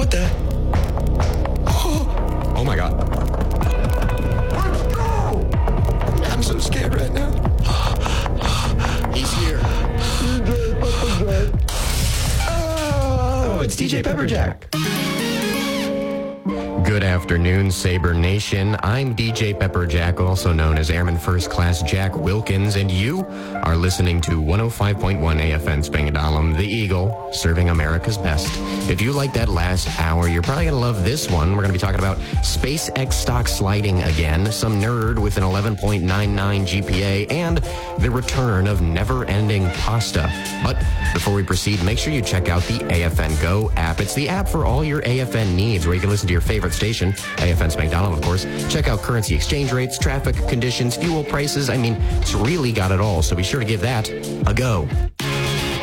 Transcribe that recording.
What the? Oh my God. I'm so scared right now. He's here. Oh, it's DJ Pepperjack. Good afternoon, Sabre Nation. I'm DJ Pepperjack, also known as Airman First Class Jack Wilkins, and you are listening to 105.1 AFN Spangadalum, the Eagle, serving America's best. If you like that last hour, you're probably going to love this one. We're going to be talking about SpaceX stock sliding again, some nerd with an 11.99 GPA, and the return of never-ending pasta. But before we proceed, make sure you check out the AFN Go app. It's the app for all your AFN needs, where you can listen to your favorite station, AFN Spangadalum, of course. Check out currency exchange rates, traffic conditions, fuel prices. I mean, it's really got it all, so be sure to give that a go.